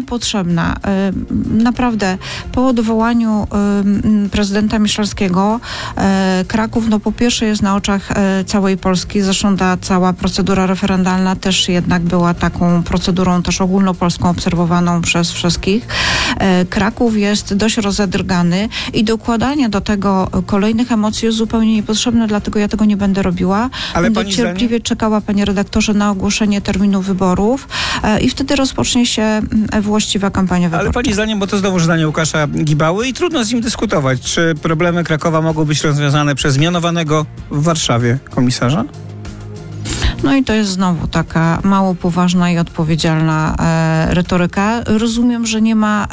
niepotrzebna. Naprawdę, po odwołaniu prezydenta Miszalskiego Kraków, no po pierwsze jest na oczach całej Polski, zresztą ta cała procedura referendalna też jednak była taką procedurą też ogólnopolską, obserwowaną przez wszystkich. Kraków jest dość rozedrgany i dokładanie do tego kolejnych emocji jest zupełnie niepotrzebne, dlatego ja tego nie będę robiła. Ale będę cierpliwie czekała, panie redaktorze, na ogłoszenie terminu wyborów i wtedy rozpocznie się właściwa kampania wyborcza. Ale pani zdaniem, bo to znowu zdanie Łukasza Gibały i trudno z nim dyskutować, czy problemy Krakowa mogą być rozwiązane przez mianowanego w Warszawie komisarza? No i to jest znowu taka mało poważna i odpowiedzialna retoryka. Rozumiem, że nie ma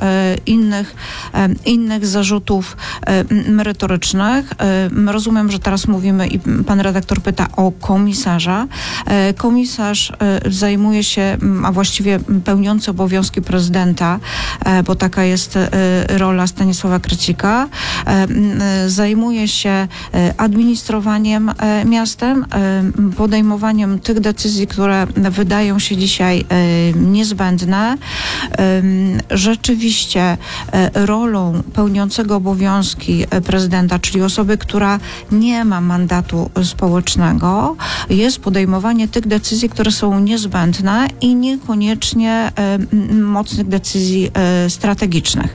innych zarzutów merytorycznych. Rozumiem, że teraz mówimy i pan redaktor pyta o komisarza. Komisarz zajmuje się, a właściwie pełniący obowiązki prezydenta, bo taka jest rola Stanisława Krecika, zajmuje się administrowaniem miastem, podejmowaniem tych decyzji, które wydają się dzisiaj niezbędne. Rzeczywiście rolą pełniącego obowiązki prezydenta, czyli osoby, która nie ma mandatu społecznego, jest podejmowanie tych decyzji, które są niezbędne i niekoniecznie mocnych decyzji strategicznych.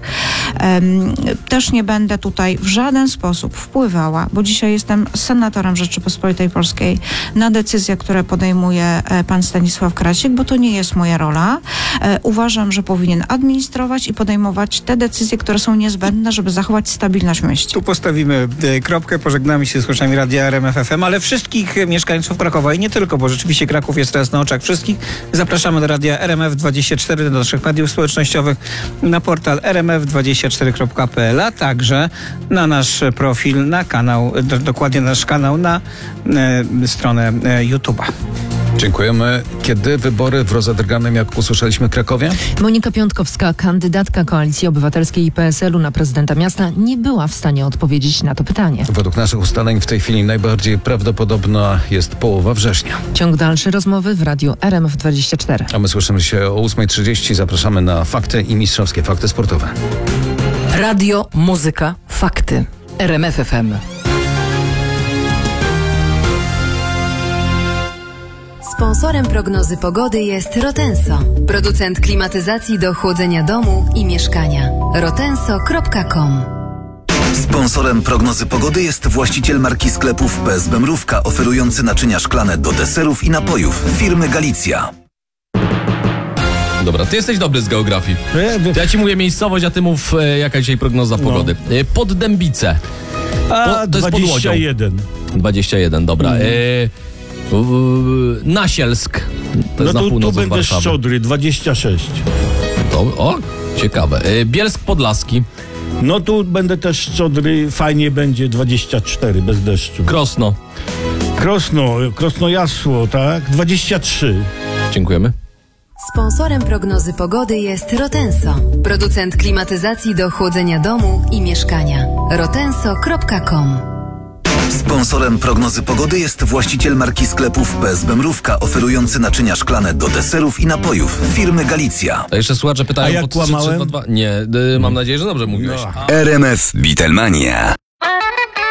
Też nie będę tutaj w żaden sposób wpływała, bo dzisiaj jestem senatorem Rzeczypospolitej Polskiej, na decyzje, które podejmuje pan Stanisław Krasik, bo to nie jest moja rola. Uważam, że powinien administrować i podejmować te decyzje, które są niezbędne, żeby zachować stabilność w mieście. Tu postawimy kropkę, pożegnamy się z słuchaczami Radia RMF FM, ale wszystkich mieszkańców Krakowa i nie tylko, bo rzeczywiście Kraków jest teraz na oczach wszystkich. Zapraszamy do Radia RMF24, do naszych mediów społecznościowych, na portal rmf24.pl, a także na nasz profil, na kanał, dokładnie nasz kanał na stronę YouTube'a. Dziękujemy. Kiedy wybory w rozedrganym, jak usłyszeliśmy, Krakowie? Monika Piątkowska, kandydatka Koalicji Obywatelskiej i PSL-u na prezydenta miasta, nie była w stanie odpowiedzieć na to pytanie. Według naszych ustaleń w tej chwili najbardziej prawdopodobna jest połowa września. Ciąg dalszy rozmowy w radiu RMF24. A my słyszymy się o 8:30. Zapraszamy na fakty i mistrzowskie fakty sportowe. Radio, muzyka, fakty. RMF FM. Sponsorem prognozy pogody jest Rotenso, producent klimatyzacji do chłodzenia domu i mieszkania. rotenso.com. Sponsorem prognozy pogody jest właściciel marki sklepów PSB Mrówka, oferujący naczynia szklane do deserów i napojów, firmy Galicja. Dobra, ty jesteś dobry z geografii. To ja ci mówię miejscowość, a ty mów jaka dzisiaj prognoza pogody. Poddębice. To jest pod Łodzią. 21, dobra. Nasielsk. To jest na północ od będę Warszawy. Szczodry, 26. O, ciekawe. Bielsk Podlaski. No tu będę też Szczodry, fajnie będzie, 24, bez deszczu. Krosno Jasło, tak? 23. Dziękujemy. Sponsorem prognozy pogody jest Rotenso, producent klimatyzacji do chłodzenia domu i mieszkania. rotenso.com. Sponsorem prognozy pogody jest właściciel marki sklepów PSB Mrówka, oferujący naczynia szklane do deserów i napojów, firmy Galicja. A jeszcze słuchacze pytają... A jak kłamałem? Nie, mam nadzieję, że dobrze mówiłeś. RMF Witalmania.